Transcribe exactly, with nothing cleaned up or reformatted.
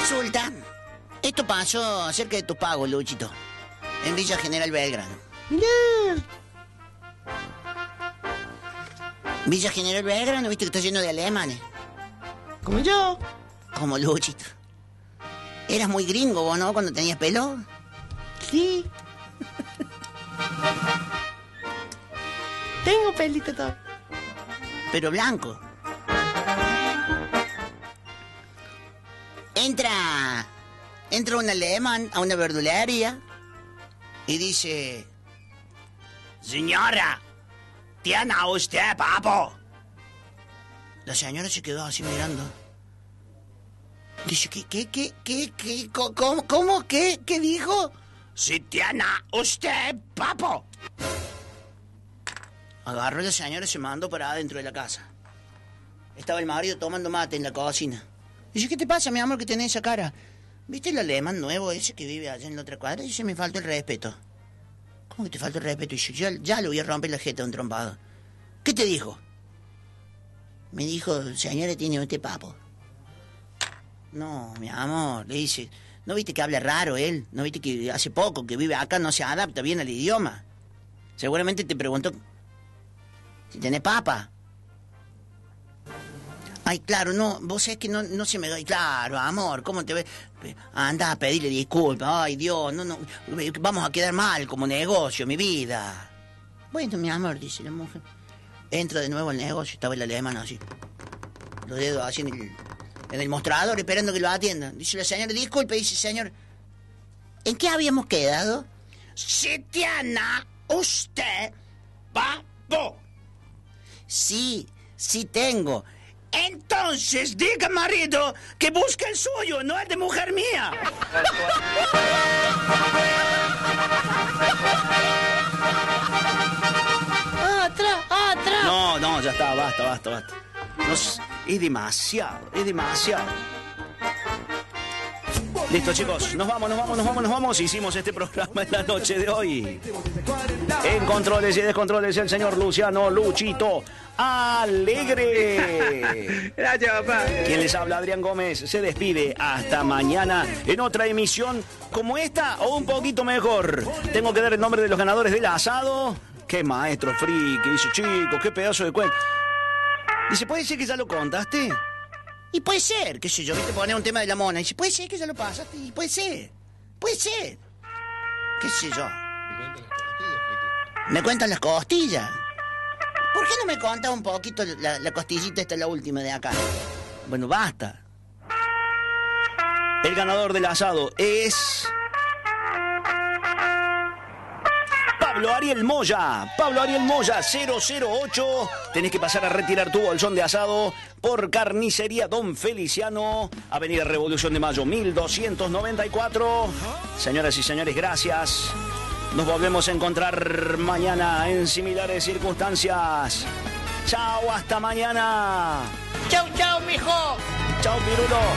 Resulta, esto pasó cerca de Tupago, Luchito, en Villa General Belgrano. Mirá. Villa General Belgrano, viste que está lleno de alemanes. Como yo. Como Luchito. Eras muy gringo vos, ¿no? Cuando tenías pelo. Sí. Tengo pelito todo. Pero blanco. Entra... Entra un alemán a una verdulería y dice... Señora, ¿tiene usted papo? La señora se quedó así mirando. Dice, ¿qué, qué, qué, qué, qué, cómo, cómo, qué, qué dijo? Si tiene usted papo. Agarró a la señora y se mandó para adentro de la casa. Estaba el marido tomando mate en la cocina. Dice, ¿qué te pasa, mi amor, que tenés esa cara? ¿Viste el alemán nuevo ese que vive allá en la otra cuadra? Dice, me falta el respeto. ¿Cómo que te falta el respeto? Y yo, ya, ya le voy a romper la jeta a un trompado. ¿Qué te dijo? Me dijo, señora, tiene usted papo. No, mi amor, le dice, ¿no viste que habla raro él? ¿No viste que hace poco que vive acá, no se adapta bien al idioma? Seguramente te preguntó si tenés papa. Ay, claro, no, vos sabés que no, no se me doy. Claro, amor, ¿cómo te ves? Anda a pedirle disculpas. Ay, Dios, no, no, vamos a quedar mal como negocio, mi vida. Bueno, mi amor, dice la mujer. Entra de nuevo al negocio, estaba el alemán así. Los dedos así en el, en el mostrador, esperando que lo atiendan. Dice la señora, disculpe, dice, señor, ¿en qué habíamos quedado? Si tiene usted papo. Sí, sí tengo. Entonces, diga, marido, que busque el suyo, no es de mujer mía. Otra, otra. No, no, ya está, basta, basta, basta. No, es, es demasiado, es demasiado. Listo, chicos, nos vamos, nos vamos, nos vamos, nos vamos. Hicimos este programa en la noche de hoy. En controles y descontroles, el señor Luciano Luchito Alegre. Gracias, papá. Quien les habla, Adrián Gómez, se despide hasta mañana en otra emisión como esta o un poquito mejor. Tengo que dar el nombre de los ganadores del asado. Qué maestro friki, dice, chicos, qué pedazo de cuento. Dice, ¿puede ser que ya lo contaste? Y puede ser, qué sé yo, viste, poner un tema de la mona. Y dice, puede ser que ya lo pasaste, y puede ser, puede ser. Qué sé yo. Me cuentan las costillas. ¿Por qué no me contas un poquito la, la costillita esta, la última de acá? Bueno, basta. El ganador del asado es... Pablo Ariel Moya. Pablo Ariel Moya, cero cero ocho. Tenés que pasar a retirar tu bolsón de asado por Carnicería Don Feliciano, Avenida Revolución de Mayo, mil doscientos noventa y cuatro. Señoras y señores, gracias. Nos volvemos a encontrar mañana en similares circunstancias. Chao, hasta mañana. Chau, chau, mijo. Chao, Pirulo.